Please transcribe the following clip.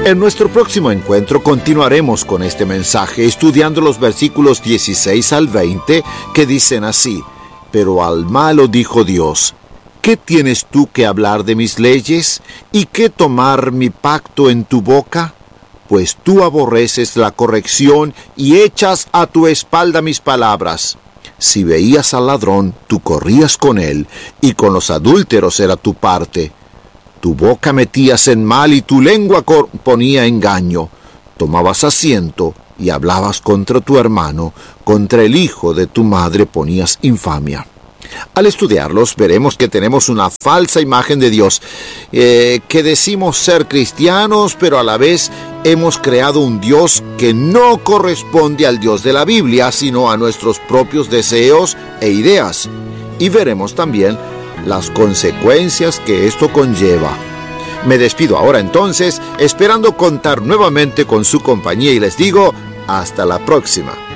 En nuestro próximo encuentro continuaremos con este mensaje estudiando los versículos 16 al 20 que dicen así: Pero al malo dijo Dios: ¿Qué tienes tú que hablar de mis leyes? ¿Y qué tomar mi pacto en tu boca? Pues tú aborreces la corrección y echas a tu espalda mis palabras. Si veías al ladrón, tú corrías con él, y con los adúlteros era tu parte. Tu boca metías en mal y tu lengua ponía engaño. Tomabas asiento y hablabas contra tu hermano, contra el hijo de tu madre ponías infamia. Al estudiarlos veremos que tenemos una falsa imagen de Dios, que decimos ser cristianos, pero a la vez hemos creado un Dios que no corresponde al Dios de la Biblia, sino a nuestros propios deseos e ideas. Y veremos también las consecuencias que esto conlleva. Me despido ahora entonces, esperando contar nuevamente con su compañía y les digo, hasta la próxima.